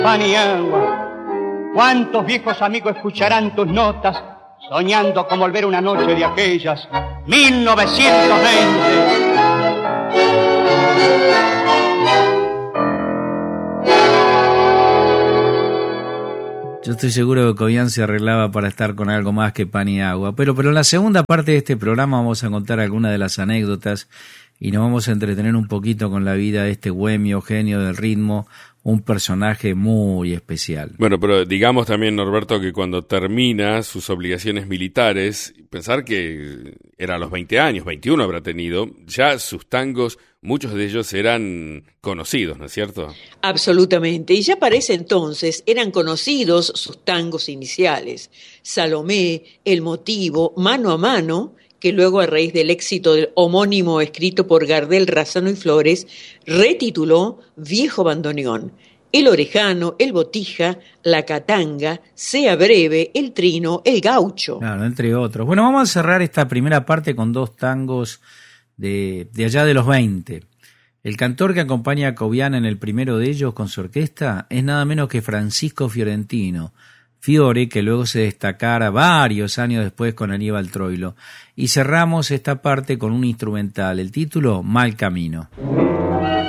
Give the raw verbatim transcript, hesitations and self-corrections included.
Paniagua, ¿cuántos viejos amigos escucharán tus notas, soñando con volver una noche de aquellas mil novecientos veinte? Yo estoy seguro que Cobian se arreglaba para estar con algo más que pan y agua. Pero, pero en la segunda parte de este programa vamos a contar algunas de las anécdotas y nos vamos a entretener un poquito con la vida de este bohemio genio del ritmo, un personaje muy especial. Bueno, pero digamos también, Norberto, que cuando termina sus obligaciones militares, pensar que era a los veinte años, veintiuno habrá tenido, ya sus tangos, muchos de ellos eran conocidos, ¿no es cierto? Absolutamente, y ya para ese entonces eran conocidos sus tangos iniciales, Salomé, El Motivo, Mano a Mano, que luego a raíz del éxito del homónimo escrito por Gardel, Razzano y Flores, retituló Viejo Bandoneón, El Orejano, El Botija, La Catanga, Sea Breve, El Trino, El Gaucho. Claro, entre otros. Bueno, vamos a cerrar esta primera parte con dos tangos de, de allá de los veinte. El cantor que acompaña a Cobian en el primero de ellos con su orquesta es nada menos que Francisco Fiorentino, Fiore, que luego se destacara varios años después con Aníbal Troilo. Y cerramos esta parte con un instrumental, el título Mal Camino.